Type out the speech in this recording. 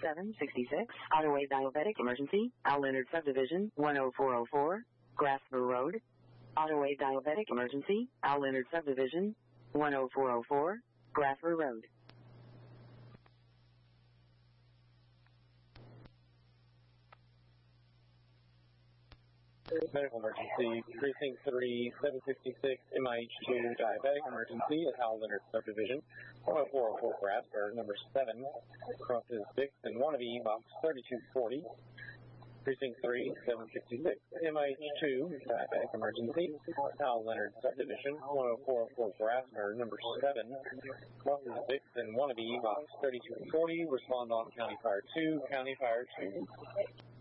766, Ottaway Diabetic Emergency, Al Leonard Subdivision, 10404, Grasper Road. Ottaway Diabetic Emergency, Al Leonard Subdivision, 10404, Grasper Road. Medical emergency, precinct 3, 766, MIH2, diabetic emergency at Al Leonard Subdivision, 10404 Grasper, number 7, crosses 6 and wannabe, box 3240. Precinct 3, 766, MIH2, diabetic emergency, Al Leonard Subdivision, 10404 Grasper, number 7, crosses 6 and wannabe, box 3240. Respond on County Fire 2, County Fire 2.